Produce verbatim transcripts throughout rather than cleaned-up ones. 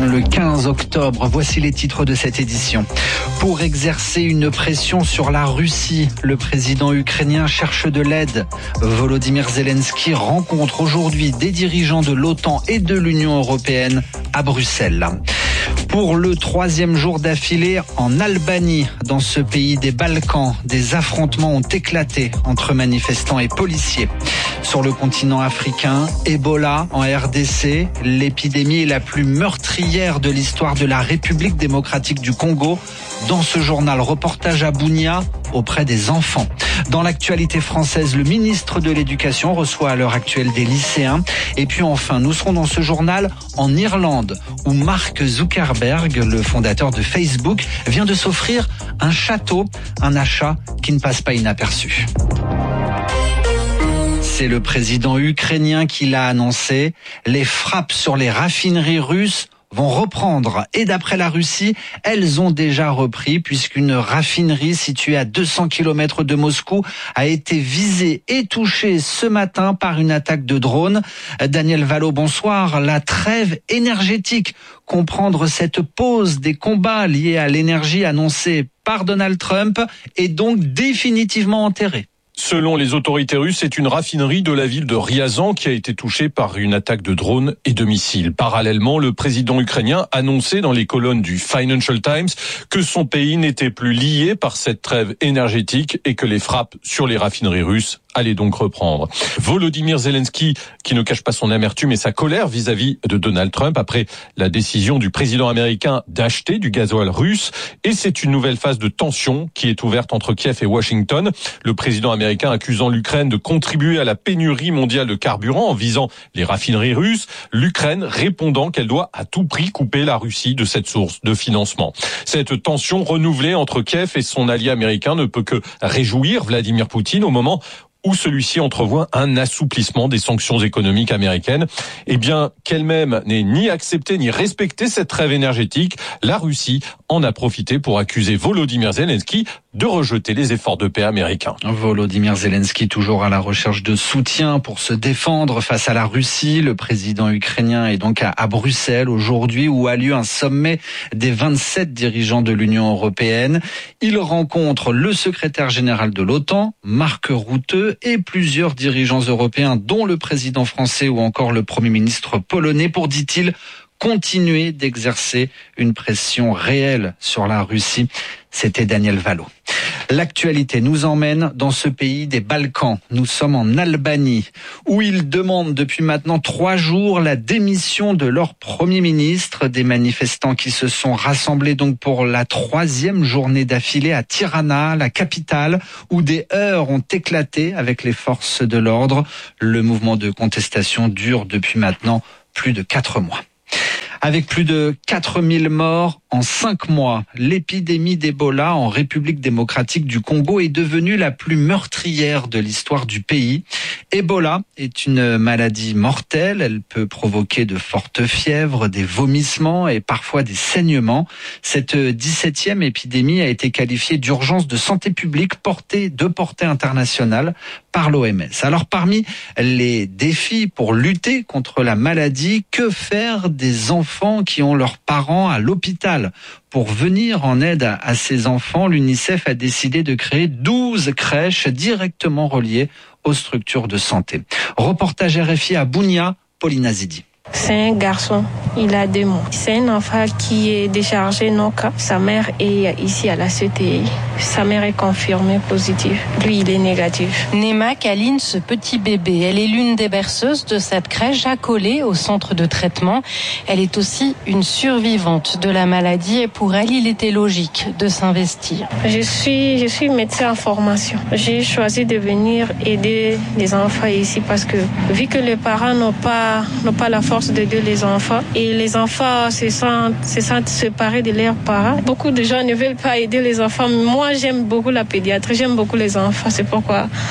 sommes le quinze octobre. Voici les titres de cette édition. Pour exercer une pression sur la Russie, le président ukrainien cherche de l'aide. Volodymyr Zelensky rencontre aujourd'hui des dirigeants de l'OTAN et de l'Union européenne à Bruxelles. Pour le troisième jour d'affilée en Albanie, dans ce pays des Balkans, des affrontements ont éclaté entre manifestants et policiers. Sur le continent africain, Ebola en R D C, l'épidémie est la plus meurtrière de l'histoire de la République démocratique du Congo. Dans ce journal, reportage à Bunia auprès des enfants. Dans l'actualité française, le ministre de l'Éducation reçoit à l'heure actuelle des lycéens. Et puis enfin, nous serons dans ce journal en Irlande, où Mark Zuckerberg, le fondateur de Facebook, vient de s'offrir un château, un achat qui ne passe pas inaperçu. C'est le président ukrainien qui l'a annoncé. Les frappes sur les raffineries russes vont reprendre. Et d'après la Russie, elles ont déjà repris puisqu'une raffinerie située à deux cents kilomètres de Moscou a été visée et touchée ce matin par une attaque de drone. Daniel Valo, bonsoir. La trêve énergétique, comprendre cette pause des combats liés à l'énergie annoncée par Donald Trump, est donc définitivement enterrée. Selon les autorités russes, c'est une raffinerie de la ville de Ryazan qui a été touchée par une attaque de drones et de missiles. Parallèlement, le président ukrainien annonçait dans les colonnes du Financial Times que son pays n'était plus lié par cette trêve énergétique et que les frappes sur les raffineries russes allaient donc reprendre. Volodymyr Zelensky, qui ne cache pas son amertume et sa colère vis-à-vis de Donald Trump après la décision du président américain d'acheter du gasoil russe. Et c'est une nouvelle phase de tension qui est ouverte entre Kiev et Washington. Le président américain accusant l'Ukraine de contribuer à la pénurie mondiale de carburant en visant les raffineries russes. L'Ukraine répondant qu'elle doit à tout prix couper la Russie de cette source de financement. Cette tension renouvelée entre Kiev et son allié américain ne peut que réjouir Vladimir Poutine au moment où celui-ci entrevoit un assouplissement des sanctions économiques américaines. Eh bien, qu'elle-même n'ait ni accepté ni respecté cette trêve énergétique, la Russie en a profité pour accuser Volodymyr Zelensky de rejeter les efforts de paix américains. Volodymyr Zelensky toujours à la recherche de soutien pour se défendre face à la Russie. Le président ukrainien est donc à, à Bruxelles aujourd'hui où a lieu un sommet des vingt-sept dirigeants de l'Union européenne. Il rencontre le secrétaire général de l'OTAN, Mark Rutte, et plusieurs dirigeants européens, dont le président français ou encore le Premier ministre polonais, pour, dit-il, continuer d'exercer une pression réelle sur la Russie. C'était Daniel Valo. L'actualité nous emmène dans ce pays des Balkans. Nous sommes en Albanie, où ils demandent depuis maintenant trois jours la démission de leur Premier ministre. Des manifestants qui se sont rassemblés donc pour la troisième journée d'affilée à Tirana, la capitale, où des heurts ont éclaté avec les forces de l'ordre. Le mouvement de contestation dure depuis maintenant plus de quatre mois. Avec plus de quatre mille morts en cinq mois, l'épidémie d'Ebola en République démocratique du Congo est devenue la plus meurtrière de l'histoire du pays. Ebola est une maladie mortelle. Elle peut provoquer de fortes fièvres, des vomissements et parfois des saignements. Cette dix-septième épidémie a été qualifiée d'urgence de santé publique portée de portée internationale par l'O M S. Alors parmi les défis pour lutter contre la maladie, que faire des enfants qui ont leurs parents à l'hôpital? Pour venir en aide à, à ces enfants, l'UNICEF a décidé de créer douze crèches directement reliées aux structures de santé. Reportage R F I à Bunia, Paulina Zidi. C'est un garçon, il a deux mois. C'est un enfant qui est déchargé non cas. Sa mère est ici à la C T I. Sa mère est confirmée positive. Lui, il est négatif. Nema câline ce petit bébé. Elle est l'une des berceuses de cette crèche accolée au centre de traitement. Elle est aussi une survivante de la maladie et pour elle, il était logique de s'investir. Je suis, je suis médecin en formation. J'ai choisi de venir aider les enfants ici parce que vu que les parents n'ont pas, n'ont pas la force d'aider les enfants et les enfants se sentent, se sentent séparés de leurs parents. Beaucoup de gens ne veulent pas aider les enfants. Moi, j'aime beaucoup la pédiatrie, j'aime beaucoup les enfants. C'est pourquoi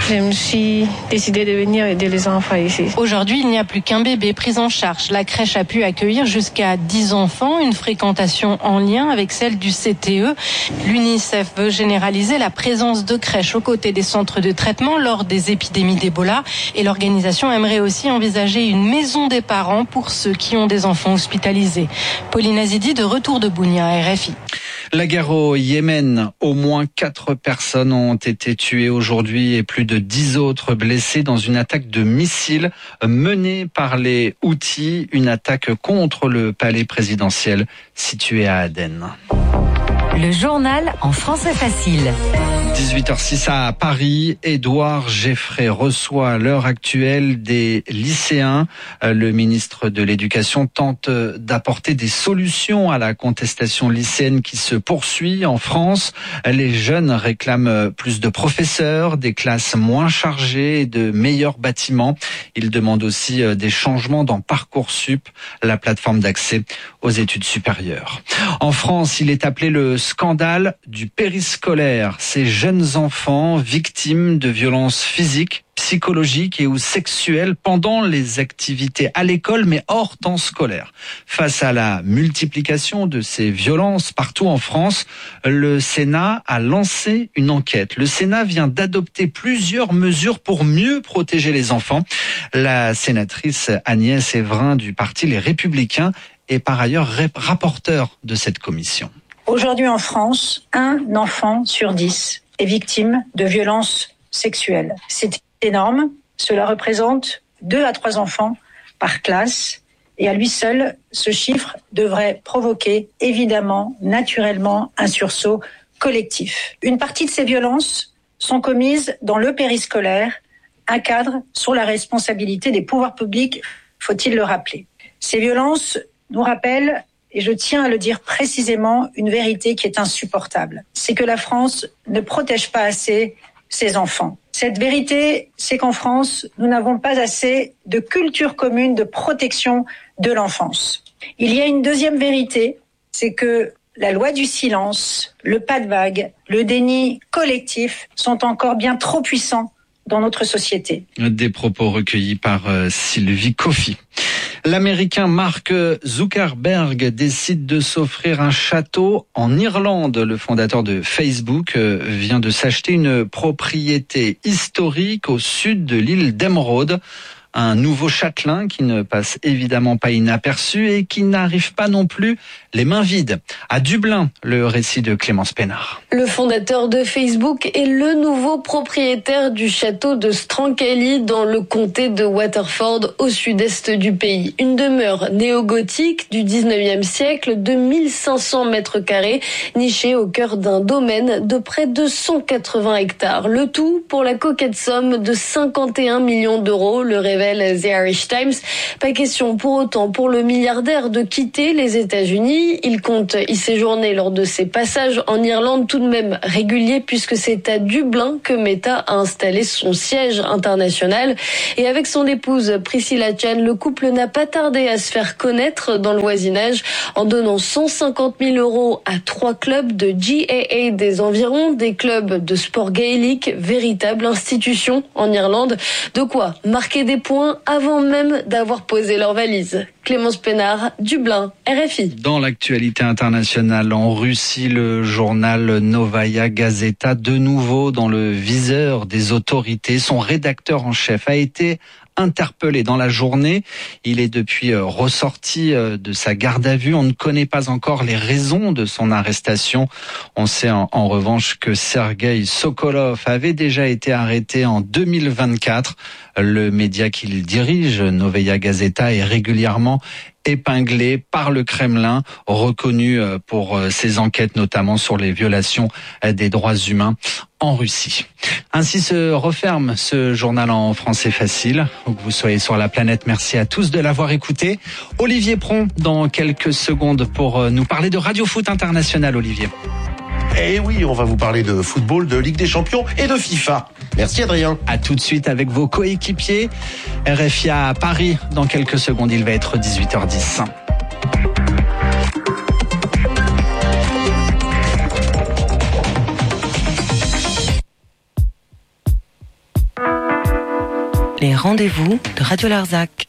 je me suis décidée de venir aider les enfants ici. Aujourd'hui, il n'y a plus qu'un bébé pris en charge. La crèche a pu accueillir jusqu'à dix enfants, une fréquentation en lien avec celle du C T E. L'UNICEF veut généraliser la présence de crèches aux côtés des centres de traitement lors des épidémies d'Ebola. Et l'organisation aimerait aussi envisager une maison des parents pour ceux qui ont des enfants hospitalisés. Pauline Azidi de retour de Bounia, R F I. La guerre au Yémen, au moins quatre personnes ont été tuées aujourd'hui et plus de dix autres blessées dans une attaque de missiles menée par les Houthis, une attaque contre le palais présidentiel situé à Aden. Le journal en français facile. dix-huit heures six à Paris, Édouard Geffray reçoit à l'heure actuelle des lycéens. Le ministre de l'Éducation tente d'apporter des solutions à la contestation lycéenne qui se poursuit en France. Les jeunes réclament plus de professeurs, des classes moins chargées et de meilleurs bâtiments. Ils demandent aussi des changements dans Parcoursup, la plateforme d'accès aux études supérieures. En France, il est appelé le scandale du périscolaire. Ces jeunes enfants victimes de violences physiques, psychologiques et ou sexuelles pendant les activités à l'école mais hors temps scolaire. Face à la multiplication de ces violences partout en France, le Sénat a lancé une enquête. Le Sénat vient d'adopter plusieurs mesures pour mieux protéger les enfants. La sénatrice Agnès Evrin du parti Les Républicains est par ailleurs rapporteure de cette commission. Aujourd'hui en France, un enfant sur dix est victime de violences sexuelles. C'est énorme. Cela représente deux à trois enfants par classe. Et à lui seul, ce chiffre devrait provoquer évidemment, naturellement, un sursaut collectif. Une partie de ces violences sont commises dans le périscolaire, un cadre sur la responsabilité des pouvoirs publics, faut-il le rappeler. Ces violences nous rappellent, et je tiens à le dire précisément, une vérité qui est insupportable. C'est que la France ne protège pas assez ses enfants. Cette vérité, c'est qu'en France, nous n'avons pas assez de culture commune de protection de l'enfance. Il y a une deuxième vérité, c'est que la loi du silence, le pas de vague, le déni collectif sont encore bien trop puissants dans notre société. Des propos recueillis par euh, Sylvie Coffy. L'Américain Mark Zuckerberg décide de s'offrir un château en Irlande. Le fondateur de Facebook vient de s'acheter une propriété historique au sud de l'île d'Emeraude. Un nouveau châtelain qui ne passe évidemment pas inaperçu et qui n'arrive pas non plus les mains vides. À Dublin, le récit de Clémence Pénard. Le fondateur de Facebook est le nouveau propriétaire du château de Strancally dans le comté de Waterford au sud-est du pays. Une demeure néo-gothique du dix-neuvième siècle de mille cinq cents mètres carrés, nichée au cœur d'un domaine de près de cent quatre-vingts hectares. Le tout pour la coquette somme de cinquante et un millions d'euros, le révèle The Irish Times. Pas question pour autant pour le milliardaire de quitter les États-Unis. Il compte y séjourner lors de ses passages en Irlande tout de même réguliers puisque c'est à Dublin que Meta a installé son siège international. Et avec son épouse Priscilla Chan, le couple n'a pas tardé à se faire connaître dans le voisinage en donnant cent cinquante mille euros à trois clubs de G A A des environs, des clubs de sport gaélique, véritable institution en Irlande. De quoi marquer des points avant même d'avoir posé leur valise. Clémence Pénard, Dublin, R F I. Dans l'actualité internationale, en Russie, le journal Novaya Gazeta, de nouveau dans le viseur des autorités. Son rédacteur en chef a été interpellé dans la journée. Il est depuis ressorti de sa garde à vue. On ne connaît pas encore les raisons de son arrestation. On sait en, en revanche que Sergueï Sokolov avait déjà été arrêté en deux mille vingt-quatre. Le média qu'il dirige, Novaya Gazeta, est régulièrement épinglé par le Kremlin, reconnu pour ses enquêtes notamment sur les violations des droits humains en Russie. Ainsi se referme ce journal en français facile. Où que vous soyez sur la planète, merci à tous de l'avoir écouté. Olivier Pron dans quelques secondes pour nous parler de Radio Foot International, Olivier. Et oui, on va vous parler de football, de Ligue des Champions et de FIFA. Merci Adrien. À tout de suite avec vos coéquipiers. R F I à Paris. Dans quelques secondes, il va être dix-huit heures dix. les rendez-vous de Radio Larzac.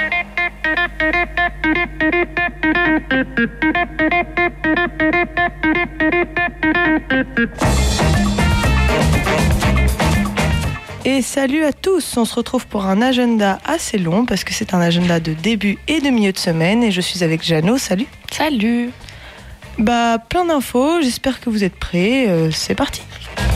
Et salut à tous, on se retrouve pour un agenda assez long parce que c'est un agenda de début et de milieu de semaine et je suis avec Jeannot, salut. Salut. Bah plein d'infos, j'espère que vous êtes prêts, euh, c'est parti.